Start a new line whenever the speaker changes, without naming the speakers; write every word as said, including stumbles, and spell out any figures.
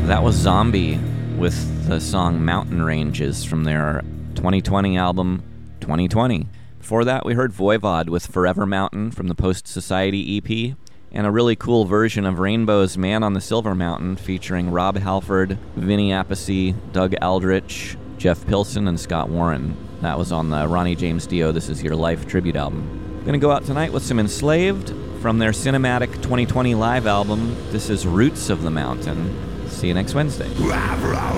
That was Zombie with the song Mountain Ranges from their twenty twenty album, twenty twenty. Before that, we heard Voivod with Forever Mountain from the Post Society E P, and a really cool version of Rainbow's Man on the Silver Mountain featuring Rob Halford, Vinny Appice, Doug Aldrich, Jeff Pilson, and Scott Warren. That was on the Ronnie James Dio This Is Your Life tribute album. I'm going to go out tonight with some Enslaved from their cinematic twenty twenty live album. This is Roots of the Mountain. See you next Wednesday.